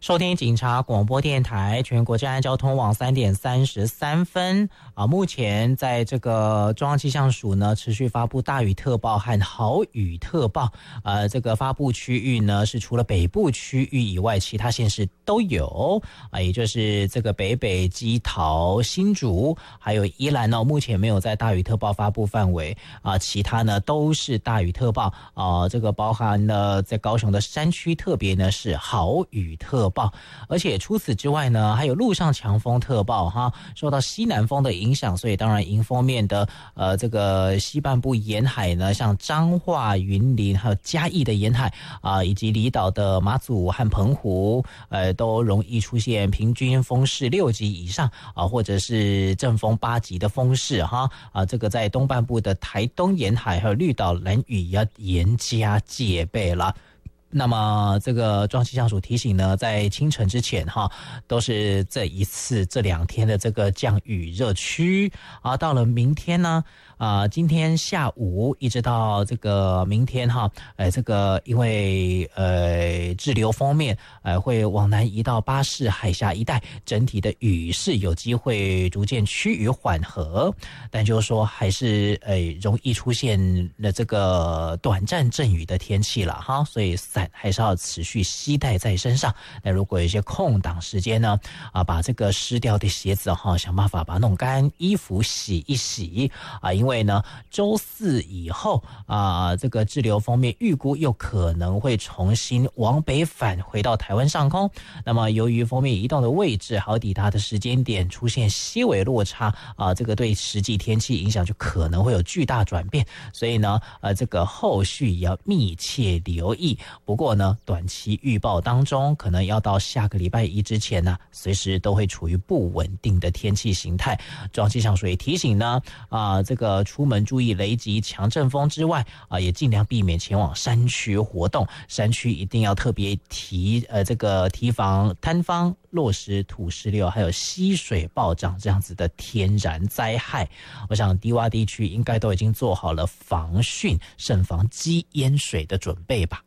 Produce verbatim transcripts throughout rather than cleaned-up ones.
收听警察广播电台全国治安交通网三点三十三分啊，目前在这个中央气象署呢持续发布大雨特报和豪雨特报，呃，这个发布区域呢是除了北部区域以外，其他县市都有啊，也就是这个北北基桃、新竹还有宜兰呢，目前没有在大雨特报发布范围啊，其他呢都是大雨特报啊，这个包含了在高雄的山区特别呢是豪雨特报。而且除此之外呢，还有陆上强风特报哈，受到西南风的影响，所以当然迎风面的呃这个西半部沿海呢，像彰化、云林还有嘉义的沿海啊、呃，以及离岛的马祖和澎湖，呃，都容易出现平均风势六级以上啊、呃，或者是阵风八级的风势哈啊、呃，这个在东半部的台东沿海还有绿岛、兰屿要严加戒备了。那么这个中央气象署提醒呢，在清晨之前哈，都是这一次这两天的这个降雨热区啊，到了明天呢啊、呃，今天下午一直到这个明天哈，呃，这个因为呃滞留锋面呃会往南移到巴士海峡一带，整体的雨势有机会逐渐趋于缓和，但就是说还是呃容易出现了这个短暂阵雨的天气了哈，所以伞还是要持续携带在身上。那如果有一些空档时间呢，啊，把这个湿掉的鞋子哈，想办法把它弄干，衣服洗一洗啊，因为呢，周四以后啊，这个滞留锋面预估又可能会重新往北返回到台湾上空。那么由于锋面移动的位置还有抵达的时间点出现些微落差啊，这个对实际天气影响就可能会有巨大转变，所以呢，呃，这个后续也要密切留意。不过呢，短期预报当中，可能要到下个礼拜一之前呢，随时都会处于不稳定的天气形态。中央气象署也提醒呢，啊、呃，这个出门注意雷击、强阵风之外，啊、呃，也尽量避免前往山区活动。山区一定要特别提，呃，这个提防坍方、落石、土石流，还有溪水暴涨这样子的天然灾害。我想低洼地区应该都已经做好了防汛、慎防积淹水的准备吧。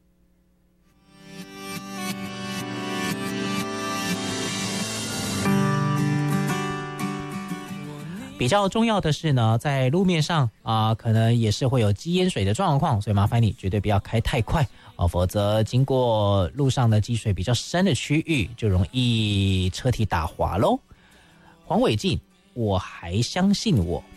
比较重要的是呢，在路面上啊、呃，可能也是会有积淹水的状况，所以麻烦你绝对不要开太快啊、哦，否则经过路上的积水比较深的区域，就容易车体打滑喽。黄伟晋，我还相信我。